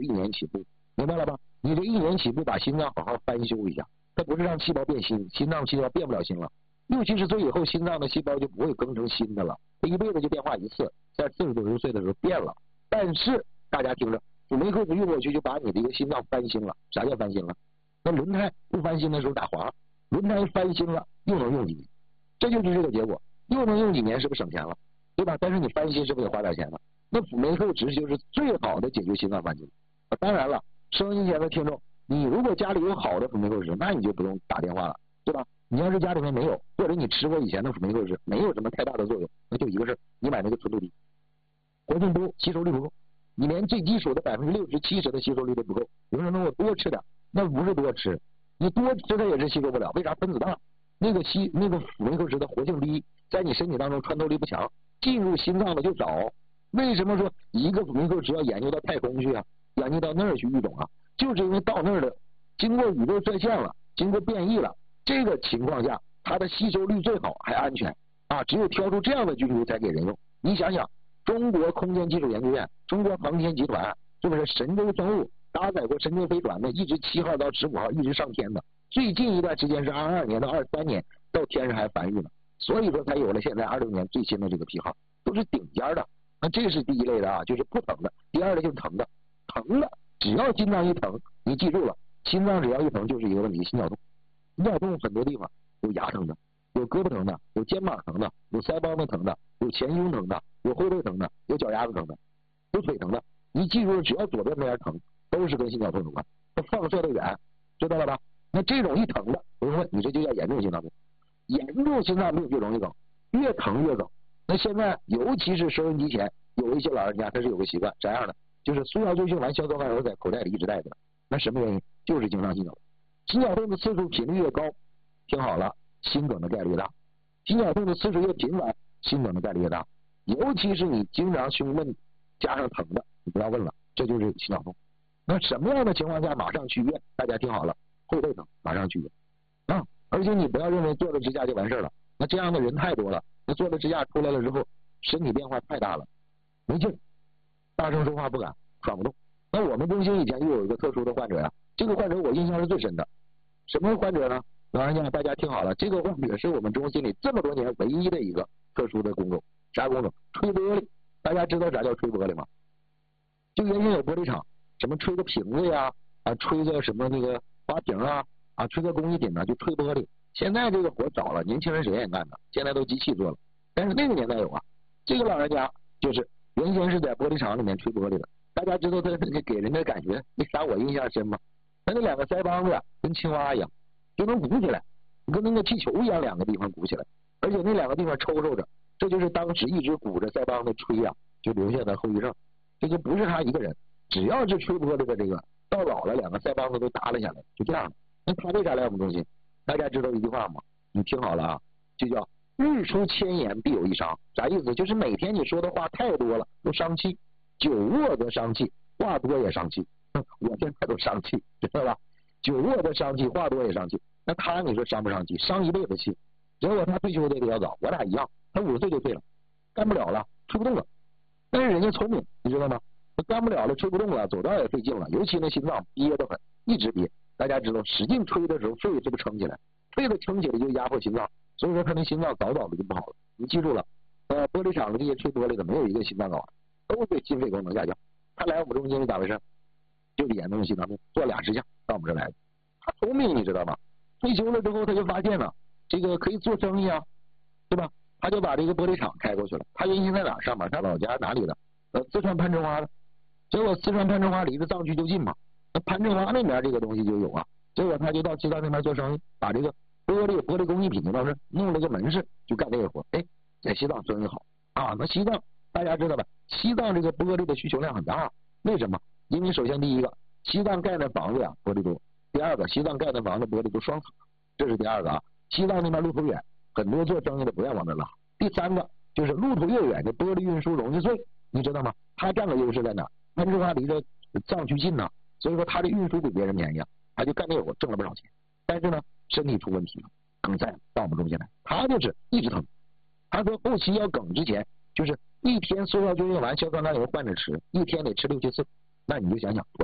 1年起步，明白了吧？你这1年起步把心脏好好翻修一下，它不是让细胞变新，心脏细胞变不了新了，60岁以后心脏的细胞就不会更成新的了，它一辈子就变化一次，在40多60岁的时候变了。但是大家听着，辅酶克制用过去就把你的一个心脏翻新了。啥叫翻新了？那轮胎不翻新的时候打滑，轮胎翻新了又能用几年，这就是这个结果，又能用几年，是不是省钱了，对吧？但是你翻新是不是得花点钱了？那辅酶克制就是最好的解决心脏翻新。当然了，收音机前的听众，你如果家里有好的辅酶克制，那你就不用打电话了，对吧？你要是家里面没有，或者你吃过以前的辅酶克制，没有什么太大的作用，那就一个事，你买那个纯度低，活性不够，吸收率不够，你连最基础的60%、70%的吸收率都不够。有人说我多吃点，那不是多吃，你多吃它也是吸收不了。为啥？分子大，那个辅酶克制的活性低，在你身体当中穿透力不强，进入心脏的就少。为什么说一个辅酶克制要研究到太空去啊？研究到那儿去育种啊？就是因为到那儿的，经过宇宙射线了，经过变异了，这个情况下它的吸收率最好还安全啊！只有挑出这样的菌株才给人用。你想想，中国空间技术研究院、中国航天集团，是不是神舟生物搭载过神舟飞船的，一直7号到15号一直上天的？最近一段时间是22年到23年到天上还繁育呢，所以说才有了现在20年最新的这个批号，都是顶尖的。那这是第一类的啊，就是不疼的。第二类就是疼的，疼的只要心脏一疼，你记住了，心脏只要一疼就是一个问题，心绞痛。心绞痛很多地方有牙疼的，有胳膊疼的，有肩膀疼的，有腮帮子疼的，有前胸疼的，有后背疼的，有脚丫子疼的，有腿疼的。你记住了，只要左边那边疼，都是跟心绞痛有关。它放射的远，知道了吧？那这种一疼的，我说你这就叫严重心脏病。严重心脏病就容易梗，越疼越梗。那现在尤其是收音机前有一些老人家，他是有个习惯，啥样的？就是速效救心丸、硝酸甘油在口袋里一直带着。那什么原因？就是经常心绞痛。心绞痛的次数频率越高，听好了，心梗的概率越大。心绞痛的次数越频繁，心梗的概率越大。尤其是你经常胸闷加上疼的，你不要问了，这就是心绞痛。那什么样的情况下马上去医院？大家听好了，后背疼马上去医院啊！而且你不要认为做了支架就完事了，那这样的人太多了。那做了支架出来了之后，身体变化太大了，没劲，大声说话不敢，喘不动。那我们中心以前又有一个特殊的患者呀，这个患者我印象是最深的。什么患者呢？老人家大家听好了，这个患者是我们中心里这么多年唯一的一个特殊的工种。啥工种？吹玻璃。大家知道啥叫吹玻璃吗？就原先有玻璃厂，什么吹个瓶子呀，吹个什么那个花瓶啊，吹个工艺品呢，就吹玻璃。现在这个活少了，年轻人谁愿意干的？现在都机器做了。但是那个年代有啊，这个老人家就是原先是在玻璃厂里面吹玻璃的。大家知道他给人的感觉，那啥我印象深吗？他那2个腮帮子呀，跟青蛙一样，就能鼓起来，跟那个气球一样，2个地方鼓起来，而且那2个地方抽抽着，这就是当时一直鼓着腮帮子吹呀，就留下的后遗症。这就不是他一个人，只要是吹玻璃的这个，到老了2个腮帮子都耷拉下来，就这样。那他为啥来我们中心？大家知道一句话吗？你听好了啊，就叫日出千言必有一伤。啥意思？就是每天你说的话太多了，都伤气。久卧则伤气，话多也伤气。我现在都伤气，知道吧？久卧则伤气，话多也伤气。那他你说伤不伤气？伤一辈子气。结果他退休的比较早，我俩一样，他50岁就退了，干不了了，吹不动了。但是人家聪明，你知道吗？他干不了了，吹不动了，走道也费劲了，尤其那心脏憋得很，一直憋。大家知道，使劲吹的时候，肺是不是撑起来？肺的撑起来就压迫心脏，所以说他那心脏早早的就不好了。你记住了，玻璃厂的这些吹玻璃的，没有一个心脏好，都对心肺功能下降。他来我们中心是咋回事？就是严重的心脏病，做2支架到我们这来的。他聪明，你知道吗？退休了之后，他就发现了这个可以做生意啊，对吧？他就把这个玻璃厂开过去了。他原先在哪儿上班？他老家哪里的？四川攀枝花的。结果四川攀枝花离着藏区就近嘛，那攀枝花那边这个东西就有啊。结果他就到西藏那边做生意，把这个玻璃工艺品就到这弄了个门市，就干这个活。哎，在西藏生意好啊。那西藏大家知道吧？西藏这个玻璃的需求量很大，为什么？因为首先第一个，西藏盖的房子呀玻璃多；第二个，西藏盖的房子玻璃都双层，这是第二个啊。西藏那边路途远，很多做生意的不愿往那拉。第三个就是路途越远，这玻璃运输容易碎，你知道吗？它占个优势在哪？攀枝花离着藏区近呢，所以说它的运输比别人便宜啊，他就干这个活挣了不少钱。但是呢，身体出问题了，梗塞到我们中间来，他就是一直疼。他说后期要梗之前，就是1天速效救心丸、硝酸甘油换着吃，1天得吃6、7次，那你就想想多